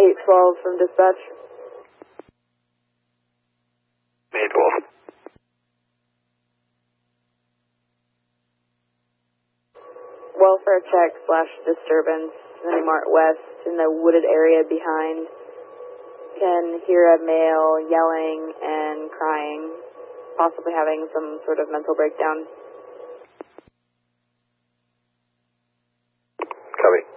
812 from dispatch. 812. Welfare check / disturbance, Mart West in the wooded area behind. Can hear a male yelling and crying, possibly having some sort of mental breakdown. Copy.